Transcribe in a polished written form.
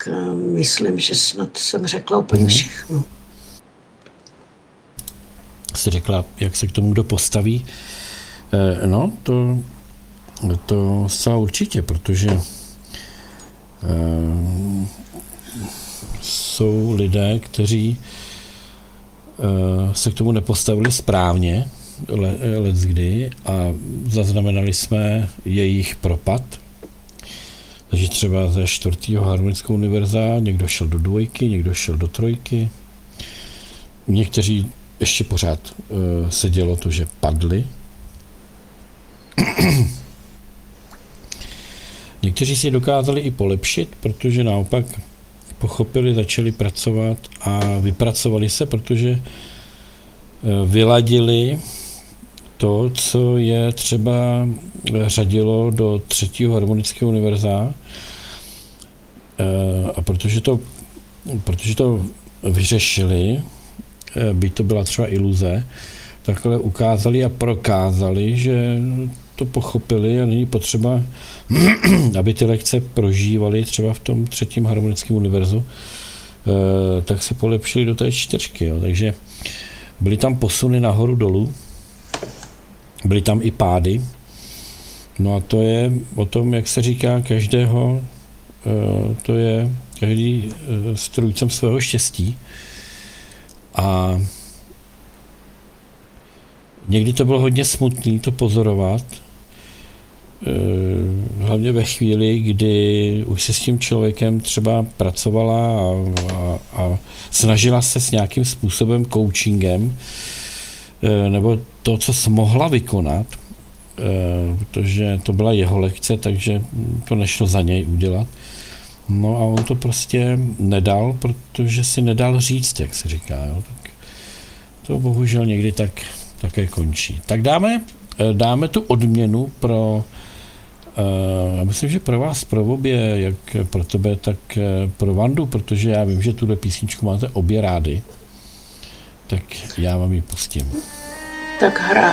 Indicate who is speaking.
Speaker 1: myslím, že snad jsem řekla úplně všechno.
Speaker 2: Jsi řekla, jak se k tomu kdo postaví. No, to zcela určitě, protože jsou lidé, kteří se k tomu nepostavili správně leckdy a zaznamenali jsme jejich propad. Takže třeba ze 4. harmonického univerza někdo šel do 2, někdo šel do 3. Někteří ještě pořád se dělo to, že padli. Někteří si dokázali i polepšit, protože naopak pochopili, začali pracovat a vypracovali se, protože vyladili to, co je třeba řadilo do 3. harmonického univerza. A protože to vyřešili, byť to byla třeba iluze, takhle ukázali a prokázali, že to pochopili a není potřeba, aby ty lekce prožívali třeba v tom 3. harmonickém univerzu, tak se polepšili do té 4. Jo. Takže byly tam posuny nahoru dolů, byly tam i pády. No a to je o tom, jak se říká, každého, to je každý strůjcem svého štěstí. A někdy to bylo hodně smutné to pozorovat, hlavně ve chvíli, kdy už se s tím člověkem třeba pracovala a snažila se s nějakým způsobem coachingem, nebo to, co jsi mohla vykonat, protože to byla jeho lekce, takže to nešlo za něj udělat. No a on to prostě nedal, protože si nedal říct, jak se říká. Jo. Tak to bohužel někdy tak také končí. Tak dáme tu odměnu pro, myslím, že pro vás, pro obě, jak pro tebe, tak pro Vandu, protože já vím, že tuhle písničku máte obě rády. Tak já vám ji pustím.
Speaker 1: Tak hraj.